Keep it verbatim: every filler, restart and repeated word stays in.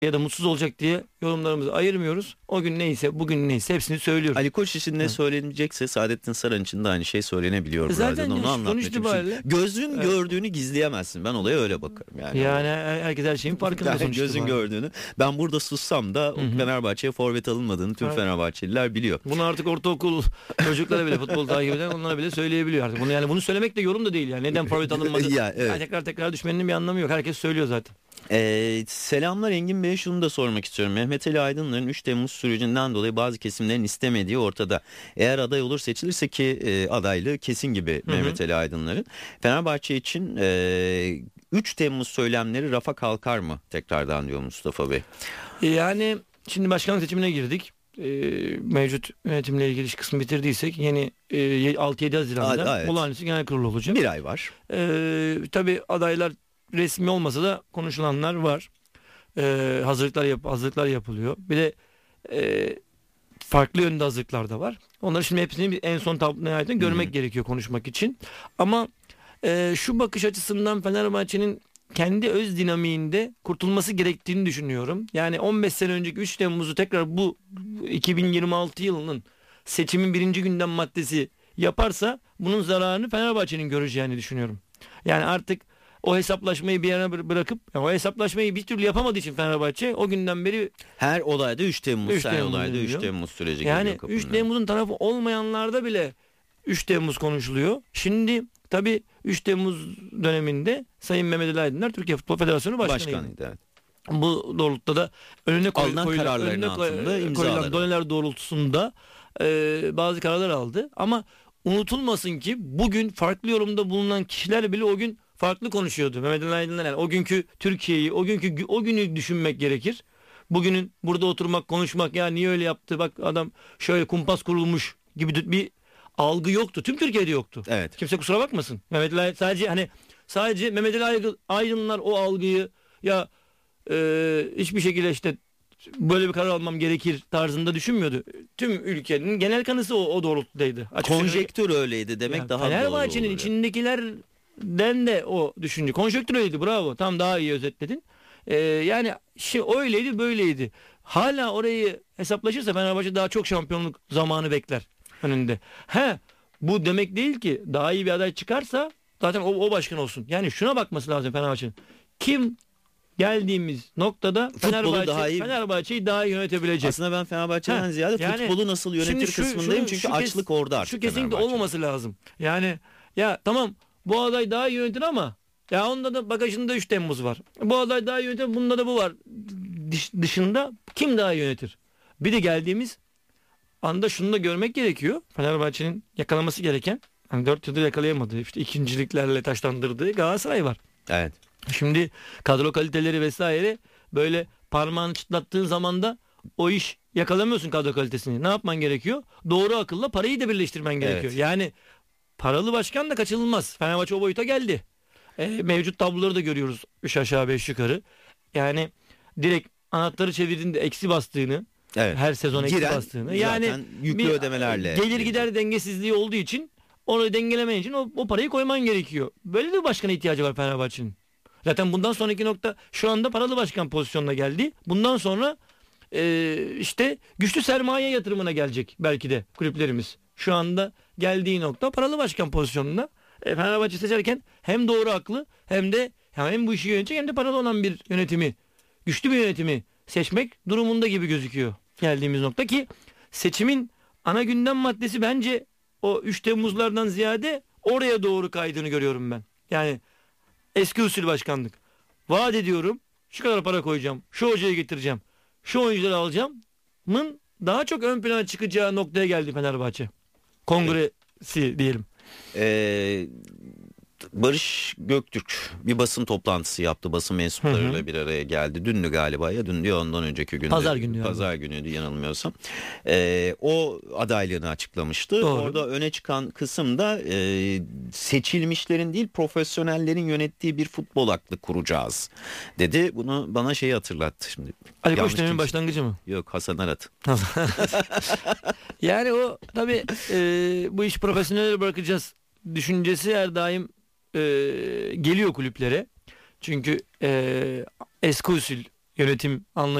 ya da mutsuz olacak diye yorumlarımızı ayırmıyoruz. O gün neyse, bugün neyse hepsini söylüyoruz. Ali Koç için ne söylenecekse Saadettin Saran için de aynı şey söylenebiliyor. E zaten zaten onu anlatmaya çalışıyorum. Gözün evet. gördüğünü gizleyemezsin. Ben olaya öyle bakarım. Yani, yani herkes her şeyin farkında. Yani gözün gördüğünü. Ben burada sussam da Hı-hı. Fenerbahçe'ye forvet alınmadığını tüm evet. Fenerbahçeliler biliyor. Bunu artık ortaokul çocuklara bile futbol takip eden onlara bile söyleyebiliyor artık. Bunu yani bunu söylemek de yorum da değil yani. Neden forvet alınmadı? ya, evet. yani tekrar tekrar düşmenin bir anlamı yok. Herkes söylüyor zaten. Ee, selamlar Engin Bey, şunu da sormak istiyorum. Mehmet Ali Aydınlar'ın üç Temmuz sürecinden dolayı bazı kesimlerin istemediği ortada. Eğer aday olur, seçilirse ki e, adaylığı kesin gibi Hı-hı. Mehmet Ali Aydınlar'ın. Fenerbahçe için e, üç Temmuz söylemleri rafa kalkar mı tekrardan diyor Mustafa Bey. Yani şimdi başkanlık seçimine girdik. E, mevcut yönetimle ilgili iş kısmı bitirdiysek yeni e, altı yedi Haziran'da evet. olağanüstü genel kurul olacak. Bir ay var. E, tabii adaylar resmi olmasa da konuşulanlar var. Ee, hazırlıklar yap hazırlıklar yapılıyor. Bir de e, farklı yönde hazırlıklar da var. Onları şimdi hepsini en son tabloya görmek hmm. gerekiyor konuşmak için. Ama e, şu bakış açısından Fenerbahçe'nin kendi öz dinamiğinde kurtulması gerektiğini düşünüyorum. Yani on beş sene önceki üç Temmuz'u tekrar bu iki bin yirmi altı yılının seçimin birinci gündem maddesi yaparsa bunun zararını Fenerbahçe'nin göreceğini düşünüyorum. Yani artık o hesaplaşmayı bir yana bırakıp yani o hesaplaşmayı bir türlü yapamadığı için Fenerbahçe o günden beri her olayda üç Temmuz, her olayda üç Temmuz süreci yani geliyor kapından. üç Temmuz'un tarafı olmayanlarda bile üç Temmuz konuşuluyor. Şimdi tabii üç Temmuz döneminde Sayın Mehmet Ali Aydınlar Türkiye Futbol Federasyonu Başkanıydı. Başkanıydı evet. Bu doğrultuda da önüne koy, alınan koyulan, kararların önüne altında koyulan doneler doğrultusunda e, bazı kararlar aldı. Ama unutulmasın ki bugün farklı yorumda bulunan kişiler bile o gün farklı konuşuyordu. Mehmet Ali Aydınlar yani o günkü Türkiye'yi, o günkü o günü düşünmek gerekir. Bugünün burada oturmak, konuşmak ya niye öyle yaptı? Bak adam şöyle kumpas kurulmuş gibi bir algı yoktu. Tüm Türkiye'de yoktu. Evet. Kimse kusura bakmasın. Mehmet Ali sadece hani sadece Mehmet Ali Aydınlar o algıyı ya e, hiçbir şekilde işte böyle bir karar almam gerekir tarzında düşünmüyordu. Tüm ülkenin genel kanısı o, o doğrultudaydı. Konjektür öyleydi demek yani daha doğru. Fenerbahçe'nin içindekiler den de o düşünce. Konjonktür öyleydi, bravo. Tam daha iyi özetledin. Ee, yani şey öyleydi böyleydi. Hala orayı hesaplaşırsa Fenerbahçe daha çok şampiyonluk zamanı bekler önünde. He, bu demek değil ki daha iyi bir aday çıkarsa zaten o, o başkan olsun. Yani şuna bakması lazım Fenerbahçe'nin. Kim geldiğimiz noktada Fenerbahçe, daha iyi, Fenerbahçe'yi daha iyi yönetebilecek. Aslında ben Fenerbahçe'den He, ziyade yani, futbolu nasıl yönetir şu, kısmındayım. Şu, çünkü şu açlık kes, orada artık. Şu kesinlikle olmaması lazım. Yani ya tamam bu aday daha iyi yönetir ama ya onda da bagajında üç Temmuz var. Bu aday daha iyi yönetir, bunda da bu var. Dış, dışında kim daha iyi yönetir? Bir de geldiğimiz anda şunu da görmek gerekiyor. Fenerbahçe'nin yakalaması gereken, hani dört yıldır yakalayamadığı, işte ikinciliklerle taşlandırdığı Galatasaray var. Evet. Şimdi kadro kaliteleri vesaire böyle parmağını çıtlattığın zaman da o iş yakalamıyorsun kadro kalitesini. Ne yapman gerekiyor? Doğru akılla parayı da birleştirmen gerekiyor. Evet. Yani paralı başkan da kaçınılmaz. Fenerbahçe o boyuta geldi. E, mevcut tabloları da görüyoruz. Üç aşağı beş yukarı. Yani direkt anahtarı çevirdiğinde eksi bastığını, evet. her sezon eksi Giren, bastığını. Yani yüklü ödemelerle. Gelir gider dengesizliği olduğu için onu dengelemen için o, o parayı koyman gerekiyor. Böyle bir başkana ihtiyacı var Fenerbahçe'nin. Zaten bundan sonraki nokta şu anda paralı başkan pozisyonuna geldi. Bundan sonra e, işte güçlü sermaye yatırımına gelecek belki de kulüplerimiz. Şu anda geldiği nokta paralı başkan pozisyonunda. E, Fenerbahçe seçerken hem doğru aklı hem de yani hem bu işi yönetecek hem de paralı olan bir yönetimi, güçlü bir yönetimi seçmek durumunda gibi gözüküyor geldiğimiz nokta ki seçimin ana gündem maddesi bence o üç Temmuzlardan ziyade oraya doğru kaydığını görüyorum ben. Yani eski usul başkanlık. Vaat ediyorum, şu kadar para koyacağım, şu hocayı getireceğim, şu oyuncuları alacağımın daha çok ön plana çıkacağı noktaya geldi Fenerbahçe. Kongresi diyelim. Eee Barış Göktürk bir basın toplantısı yaptı. Basın mensuplarıyla hı hı. bir araya geldi. Dündü galiba ya dündü ya ondan önceki günde. Pazar günü. Pazar günüydü yanılmıyorsam. Ee, o adaylığını açıklamıştı. Doğru. Orada öne çıkan kısımda e, seçilmişlerin değil profesyonellerin yönettiği bir futbol aklı kuracağız dedi. Bunu bana şeyi hatırlattı şimdi. Ali Koç dönemin başlangıcı mı? Yok, Hasan Arat. Yani o tabii e, bu iş profesyonellere bırakacağız düşüncesi her daim e, geliyor kulüplere. Çünkü e, eski usul yönetim anlayışı